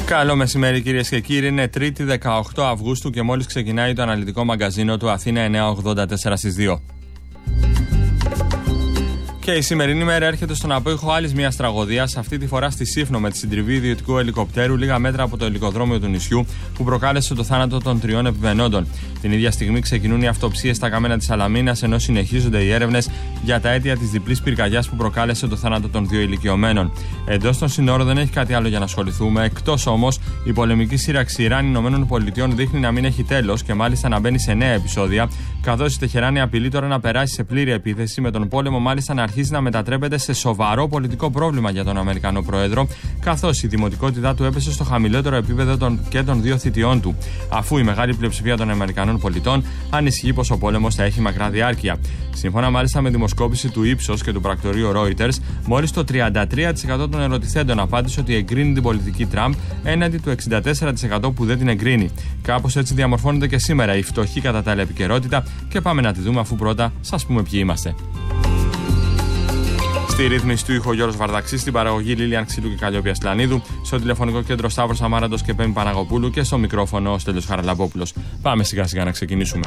Καλό μεσημέρι κυρίες και κύριοι, είναι 3η 18 Αυγούστου και μόλις ξεκινάει το αναλυτικό μαγκαζίνο του Αθήνα 984 στις 2. Και η σημερινή μέρα έρχεται στον απόϊχο άλλης μιας τραγωδίας, αυτή τη φορά στη Σύφνο με τη συντριβή ιδιωτικού ελικοπτέρου λίγα μέτρα από το ελικοδρόμιο του νησιού που προκάλεσε το θάνατο των 3 επιβαινόντων. Την ίδια στιγμή ξεκινούν οι αυτοψίες στα καμένα της Σαλαμίνας, ενώ συνεχίζονται οι έρευνες για τα αίτια της διπλής πυρκαγιάς που προκάλεσε το θάνατο των 2 ηλικιωμένων. Εντός των συνόρων δεν έχει κάτι άλλο για να ασχοληθούμε, εκτός όμως η πολεμική σύραξη Ιράν-ΗΠΑ δείχνει να μην έχει τέλος και μάλιστα να μπαίνει σε νέα επεισόδια, καθώς η Τεχεράνη απειλεί τώρα να περάσει σε πλήρη επίθεση, με τον πόλεμο μάλιστα να αρχίσει να μετατρέπεται σε σοβαρό πολιτικό πρόβλημα για τον Αμερικανό Πρόεδρο, καθώς η δημοτικότητά του έπεσε στο χαμηλότερο επίπεδο και των 2 θητιών του, αφού η μεγάλη πλειοψηφία των Αμερικανών πολιτών ανησυχεί πως ο πόλεμος θα έχει μακρά διάρκεια. Σύμφωνα μάλιστα με δημοσκόπηση του Ipsos και του πρακτορείου Reuters, μόλις το 33% των ερωτηθέντων απάντησε ότι εγκρίνει την πολιτική Τραμπ, έναντι του 64% που δεν την εγκρίνει. Κάπως έτσι διαμορφώνεται και σήμερα η φτωχή κατά τα άλλα επικαιρότητα, και πάμε να τη δούμε, αφού πρώτα σας πούμε ποιοι είμαστε. Στη ρύθμιση του ήχου Γιώργος Βαρδαξής, στην παραγωγή Λίλιαν Ξύλου και Καλλιόπια Σλανίδου, στο τηλεφωνικό κέντρο Σταύρος Αμάραντος και Πέμη Παναγοπούλου και στο μικρόφωνο Στέλιος Χαραλαμπόπουλος. Πάμε σιγά σιγά να ξεκινήσουμε.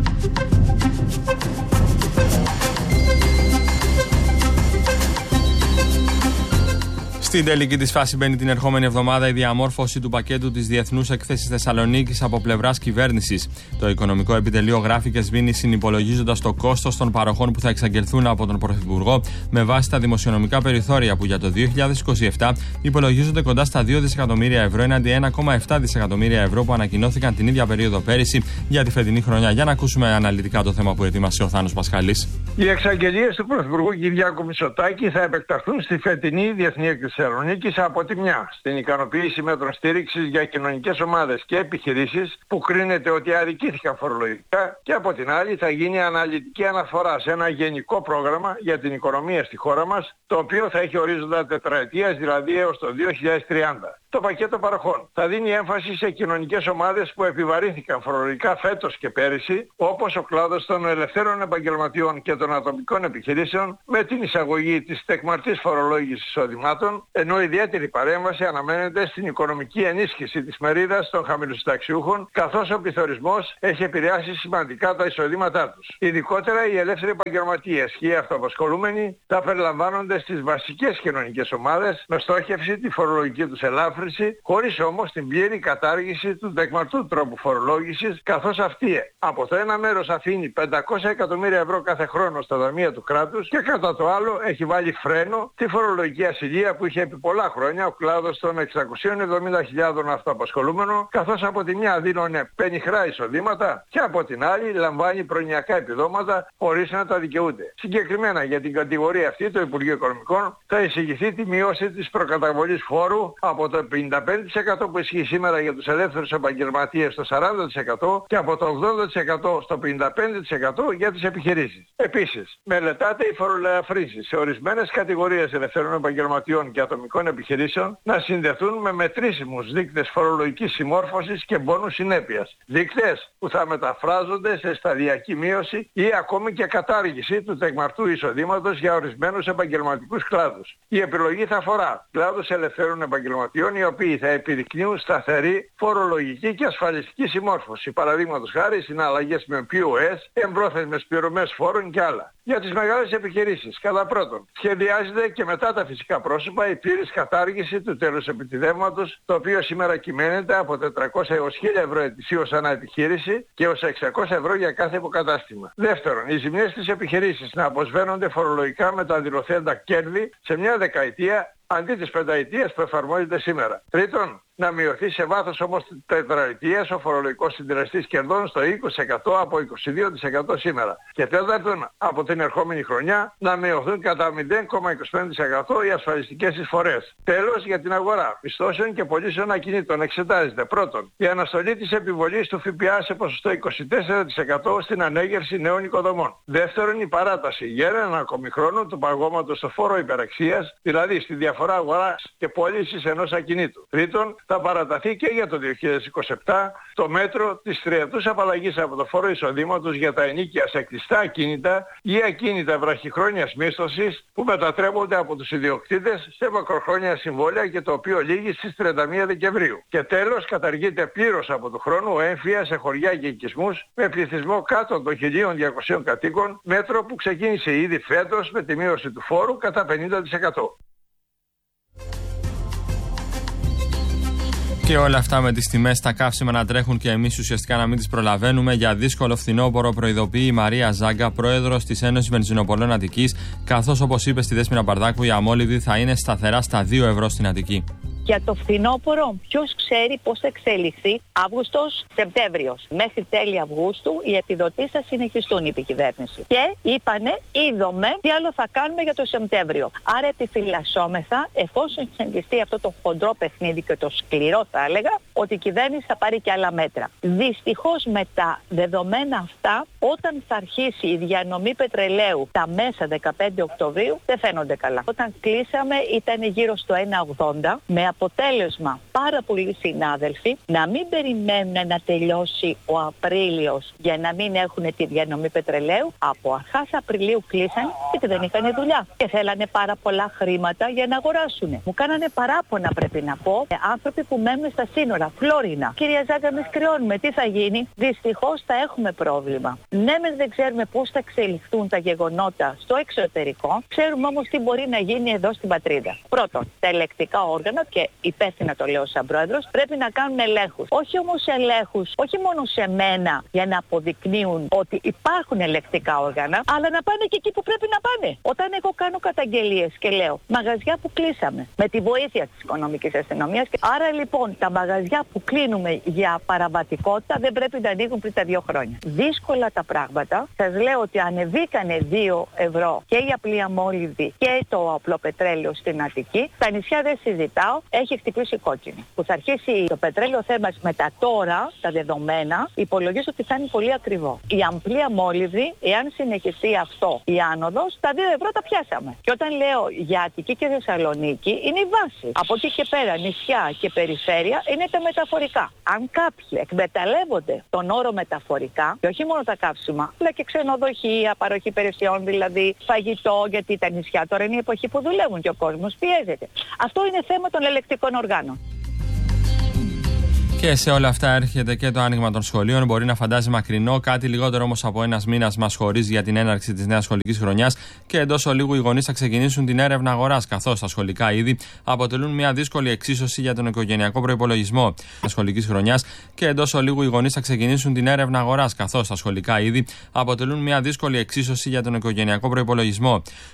Στην τελική της φάση μπαίνει την ερχόμενη εβδομάδα η διαμόρφωση του πακέτου της Διεθνούς Εκθέσης Θεσσαλονίκης από πλευράς κυβέρνησης. Το Οικονομικό Επιτελείο γράφει και σβήνει συνυπολογίζοντας το κόστος των παροχών που θα εξαγγελθούν από τον Πρωθυπουργό με βάση τα δημοσιονομικά περιθώρια που για το 2027 υπολογίζονται κοντά στα 2 δισεκατομμύρια ευρώ έναντι 1,7 δισεκατομμύρια ευρώ που ανακοινώθηκαν την ίδια περίοδο πέρυσι για τη φετινή χρονιά. Για να ακούσουμε αναλυτικά το θέμα που ετοίμασε ο Θάνος Πασχαλής. Οι εξαγγελίες του Πρωθυπουργού Κυριάκου Μητσοτάκη θα επεκταθούν στη φετινή Διεθνή Έκθεση Θεσσαλονίκης από τη μια στην ικανοποίηση μέτρων στήριξης για κοινωνικές ομάδες και επιχειρήσεις που κρίνεται ότι αδικήθηκαν φορολογικά, και από την άλλη θα γίνει αναλυτική αναφορά σε ένα γενικό πρόγραμμα για την οικονομία στη χώρα μας, το οποίο θα έχει ορίζοντα τετραετίας, δηλαδή έως το 2030. Το πακέτο παροχών θα δίνει έμφαση σε κοινωνικές ομάδες που επιβαρύνθηκαν φορολογικά φέτος και πέρυσι, όπως ο κλάδος των ελευθέρων επαγγελματιών και των ατομικών επιχειρήσεων, με την εισαγωγή της τεκμαρτής φορολόγησης εισοδημάτων, ενώ ιδιαίτερη παρέμβαση αναμένεται στην οικονομική ενίσχυση της μερίδας των χαμηλοσυνταξιούχων, καθώς ο πληθωρισμός έχει επηρεάσει σημαντικά τα εισοδήματά τους. Ειδικότερα οι ελεύθεροι επαγγελματίες και οι αυτοαπασχολούμενοι θα περιλαμβάνονται στις βασικές κοινωνικές ομάδες, με στόχευση τη φορολογική τους ελάφρυνση, χωρίς όμως την πλήρη κατάργηση του τεκμαρτού τρόπου φορολόγησης, καθώς αυτή από το ένα μέρος αφήνει 500 εκατομμύρια ευρώ κάθε χρόνο στα ταμεία του κράτους και κατά το άλλο έχει βάλει φρένο τη φορολογική ασυλία που είχε επί πολλά χρόνια ο κλάδος των 670.000 αυτοαπασχολούμενων, καθώς από τη μια δίνωνε πενιχρά εισοδήματα και από την άλλη λαμβάνει προνοιακά επιδόματα χωρίς να τα δικαιούνται. Συγκεκριμένα για την κατηγορία αυτή το Υπουργείο Οικονομικών θα εισηγηθεί τη μείωση της προκαταβολής φόρου από το 55% που ισχύει σήμερα για τους ελεύθερους επαγγελματίες στο 40% και από το 80% στο 55% για τις επιχειρήσεις. Επίσης, μελετάται η φοροελαφρύνση σε ορισμένες κατηγορίες ελευθερών επαγγελματιών και ατομικών επιχειρήσεων να συνδεθούν με μετρήσιμους δείκτες φορολογικής συμμόρφωσης και μπόνους συνέπειας. Δείκτες που θα μεταφράζονται σε σταδιακή μείωση ή ακόμη και κατάργηση του τεκμαρτού εισοδήματος για ορισμένους επαγγελματικούς κλάδους. Η επιλογή θα αφορά κλάδους ελευθέρων επαγγελματιών, οι οποίοι θα επιδεικνύουν σταθερή φορολογική και ασφαλιστική συμμόρφωση, παραδείγματος χάρη συναλλαγές με POS, εμπρόθεσμες πληρωμές φόρων και άλλα. Για τις μεγάλες επιχειρήσεις, κατά πρώτον, σχεδιάζεται και μετά τα φυσικά πρόσωπα η πλήρης κατάργηση του τέλους επιτιδεύματος, το οποίο σήμερα κυμαίνεται από 400 έως 1000 ευρώ ετησίως ανά επιχείρηση και έως 600 ευρώ για κάθε υποκατάστημα. Δεύτερον, οι ζημιές της επιχειρήσης να αποσβαίνονται φορολογικά με τα δηλωθέντα κέρδη σε μια δεκαετία αντί της πενταετίας που εφαρμόζεται σήμερα. Τρίτον, να μειωθεί σε βάθος όμως τετραετίας ο φορολογικός συντελεστής κερδών στο 20% από 22% σήμερα. Και τέταρτον, από την ερχόμενη χρονιά να μειωθούν κατά 0,25% οι ασφαλιστικές εισφορές. Τέλος, για την αγορά μισθώσεων και πωλήσεων ακινήτων εξετάζεται πρώτον η αναστολή της επιβολής του ΦΠΑ σε ποσοστό 24% στην ανέγερση νέων οικοδομών. Δεύτερον, η παράταση για έναν ακόμη χρόνο του παγώματος στο φόρο υπεραξίας, δηλαδή στη διαφορά διαφορά αγοράς και πώλησης ενός ακινήτου. Τρίτον, θα παραταθεί και για το 2027 το μέτρο της τριετούς απαλλαγής από το φόρο εισοδήματος για τα ενοίκια σε κλειστά ακίνητα ή ακίνητα βραχυχρόνιας μίσθωσης που μετατρέπονται από τους ιδιοκτήτες σε μακροχρόνια συμβόλαια και το οποίο λήγει στις 31 Δεκεμβρίου. Και τέλος, καταργείται πλήρως από του χρόνου ο έμφυα σε χωριά και οικισμούς με πληθυσμό κάτω των 1.200 κατοίκων, μέτρο που ξεκίνησε ήδη φέτος με τη μείωση του φόρου κατά 50%. Και όλα αυτά με τις τιμές στα καύσιμα να τρέχουν και εμείς ουσιαστικά να μην τις προλαβαίνουμε. Για δύσκολο φθινόπωρο προειδοποιεί η Μαρία Ζάγκα, πρόεδρος της Ένωσης Βενζινοπολών Αττικής, καθώς όπως είπε στη Δέσποινα Μπαρδάκου, η αμόλυβδη θα είναι σταθερά στα 2 ευρώ στην Αττική. Για το φθινόπωρο, ποιος ξέρει πώς θα εξελιχθεί Αύγουστος-Σεπτέμβριος. Μέχρι τέλη Αυγούστου οι επιδοτήσεις θα συνεχιστούν, είπε η κυβέρνηση. Και είπανε, είδαμε τι άλλο θα κάνουμε για το Σεπτέμβριο. Άρα επιφυλασσόμεθα, εφόσον εξελιχθεί αυτό το χοντρό παιχνίδι και το σκληρό, θα έλεγα, ότι η κυβέρνηση θα πάρει και άλλα μέτρα. Δυστυχώς με τα δεδομένα αυτά, όταν θα αρχίσει η διανομή πετρελαίου τα μέσα 15 Οκτωβρίου, δεν φαίνονται καλά. Όταν κλείσαμε ήταν γύρω στο 1,80 με αποτέλεσμα πάρα πολλοί συνάδελφοι να μην περιμένουν να τελειώσει ο Απρίλιος για να μην έχουν τη διανομή πετρελαίου. Από αρχάς Απριλίου κλείσαν γιατί δεν είχαν δουλειά και θέλανε πάρα πολλά χρήματα για να αγοράσουν. Μου κάνανε παράπονα, πρέπει να πω, άνθρωποι που μένουν στα σύνορα, Φλόρινα. Κυρία Ζάγκα, εμείς κρυώνουμε, τι θα γίνει? Δυστυχώς θα έχουμε πρόβλημα. Ναι, δεν ξέρουμε πώς θα εξελιχθούν τα γεγονότα στο εξωτερικό, ξέρουμε όμως τι μπορεί να γίνει εδώ στην πατρίδα. Πρώτον, τα ελεκτικά όργανα, και υπεύθυνα το λέω σαν πρόεδρος, πρέπει να κάνουν ελέγχους. Όχι όμως ελέγχους, όχι μόνο σε μένα για να αποδεικνύουν ότι υπάρχουν ελεκτικά όργανα, αλλά να πάνε και εκεί που πρέπει να πάνε. Όταν εγώ κάνω καταγγελίες και λέω μαγαζιά που κλείσαμε με τη βοήθεια της οικονομικής αστυνομίας, άρα λοιπόν τα μαγαζιά που κλείνουμε για παραβατικότητα δεν πρέπει να ανοίγουν πριν τα 2 χρόνια. Δύσκολα τα πράγματα. Σας λέω ότι ανεβήκανε 2 ευρώ και η απλή αμόλυβδη και το απλό πετρέλαιο στην Αττική. Τα νησιά δεν συζητάω, έχει χτυπήσει κόκκινη. Που θα αρχίσει το πετρέλαιο θέμα με τα τώρα, τα δεδομένα, υπολογίζω ότι θα είναι πολύ ακριβό. Η απλή αμόλυβδη, εάν συνεχιστεί αυτό η άνοδος, τα 2 ευρώ τα πιάσαμε. Και όταν λέω για Αττική και Θεσσαλονίκη, είναι η βάση. Από εκεί και πέρα, νησιά και περιφέρεια είναι τα μεταφορικά. Αν κάποιοι εκμεταλλεύονται τον όρο μεταφορικά, και όχι μόνο τα καύσιμα, αλλά και ξενοδοχεία, παροχή υπηρεσιών, δηλαδή φαγητό, γιατί τα νησιά τώρα είναι η εποχή που δουλεύουν και ο κόσμος πιέζεται. Αυτό είναι θέμα των ελεκτικών οργάνων. Και σε όλα αυτά έρχεται και το άνοιγμα των σχολείων. Μπορεί να φαντάζει μακρινό, κάτι λιγότερο όμως από ένας μήνας μας χωρίζει για την έναρξη της νέας σχολικής χρονιάς και εντός ολίγου οι γονείς θα ξεκινήσουν την έρευνα αγοράς, καθώς τα σχολικά είδη αποτελούν μια δύσκολη εξίσωση για τον οικογενειακό προϋπολογισμό της σχολικής χρονιάς και εντός ολίγου οι γονείς θα ξεκινήσουν την έρευνα αγοράς, καθώς τα σχολικά είδη αποτελούν μια δύσκολη εξίσωση για τον οικογενειακό προϋπολογισμό.